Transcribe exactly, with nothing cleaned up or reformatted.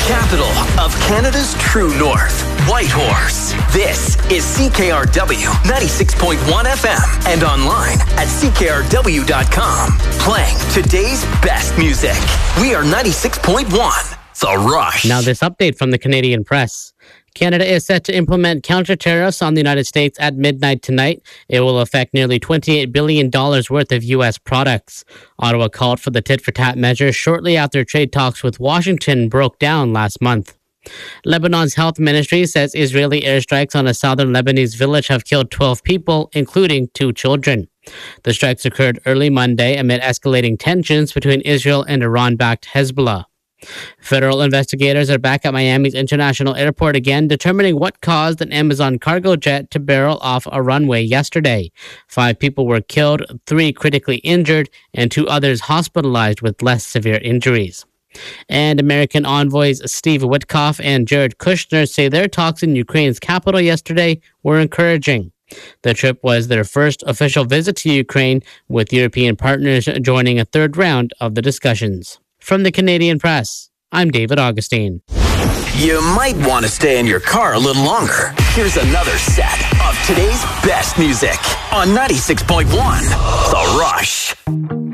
capital of Canada's true north, Whitehorse. This is C K R W ninety-six point one F M and online at C K R W dot com. Playing today's best music. We are ninety-six point one, The Rush. Now this update from the Canadian Press. Canada is set to implement counter-tariffs on the United States at midnight tonight. It will affect nearly twenty-eight billion dollars worth of U S products. Ottawa called for the tit-for-tat measure shortly after trade talks with Washington broke down last month. Lebanon's health ministry says Israeli airstrikes on a southern Lebanese village have killed twelve people, including two children. The strikes occurred early Monday amid escalating tensions between Israel and Iran-backed Hezbollah. Federal investigators are back at Miami's International Airport again, determining what caused an Amazon cargo jet to barrel off a runway yesterday. Five people were killed, three critically injured, and two others hospitalized with less severe injuries. And American envoys Steve Witkoff and Jared Kushner say their talks in Ukraine's capital yesterday were encouraging. The trip was their first official visit to Ukraine, with European partners joining a third round of the discussions. From the Canadian Press, I'm David Augustine. You might want to stay in your car a little longer. Here's another set of today's best music on ninety-six point one, The Rush.